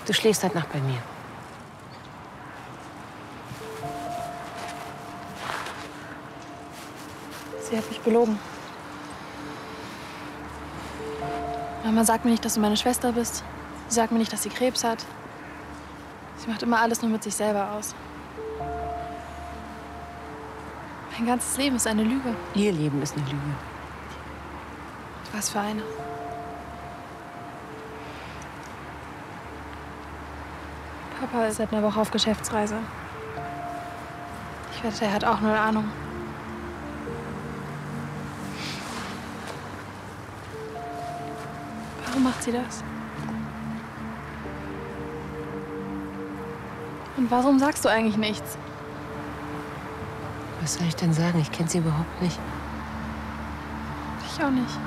Du schläfst heute Nacht bei mir. Sie hat mich belogen. Mama sagt mir nicht, dass du meine Schwester bist. Sie sagt mir nicht, dass sie Krebs hat. Sie macht immer alles nur mit sich selber aus. Mein ganzes Leben ist eine Lüge. Ihr Leben ist eine Lüge. Was für eine? Papa ist seit einer Woche auf Geschäftsreise. Ich wette, er hat auch null Ahnung. Warum macht sie das? Und warum sagst du eigentlich nichts? Was soll ich denn sagen? Ich kenne sie überhaupt nicht. Ich auch nicht.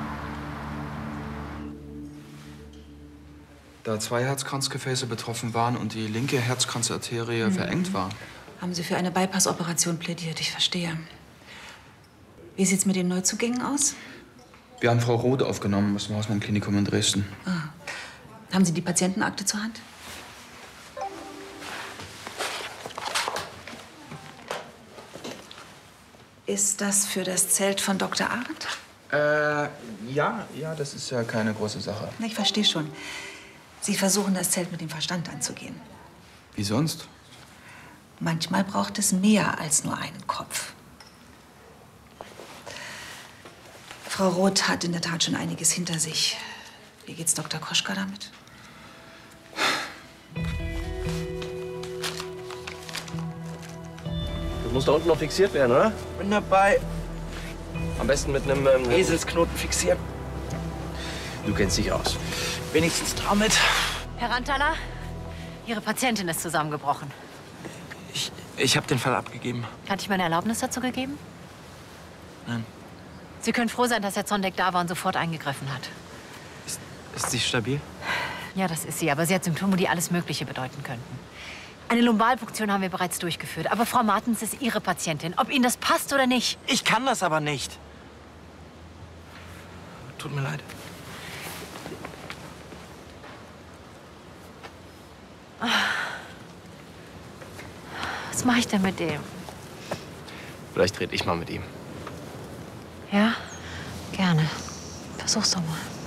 Da 2 Herzkranzgefäße betroffen waren und die linke Herzkranzarterie verengt war. Haben Sie für eine Bypass-Operation plädiert? Ich verstehe. Wie sieht's mit den Neuzugängen aus? Wir haben Frau Roth aufgenommen aus dem Hausmann-Klinikum in Dresden. Ah. Haben Sie die Patientenakte zur Hand? Ist das für das Zelt von Dr. Arendt? Ja, das ist ja keine große Sache. Na, ich verstehe schon. Sie versuchen, das Zelt mit dem Verstand anzugehen. Wie sonst? Manchmal braucht es mehr als nur einen Kopf. Frau Roth hat in der Tat schon einiges hinter sich. Wie geht's Dr. Koschka damit? Das muss da unten noch fixiert werden, oder? Bin dabei. Am besten mit einem Eselsknoten fixieren. Du kennst dich aus. Wenigstens damit. Herr Rantala, Ihre Patientin ist zusammengebrochen. Ich habe den Fall abgegeben. Hatte ich meine Erlaubnis dazu gegeben? Nein. Sie können froh sein, dass Herr Zondek da war und sofort eingegriffen hat. Ist sie stabil? Ja, das ist sie, aber sie hat Symptome, die alles Mögliche bedeuten könnten. Eine Lumbalpunktion haben wir bereits durchgeführt, aber Frau Martens ist Ihre Patientin, ob Ihnen das passt oder nicht. Ich kann das aber nicht. Tut mir leid. Was mache ich denn mit dem? Vielleicht rede ich mal mit ihm. Ja? Gerne. Versuch's doch mal.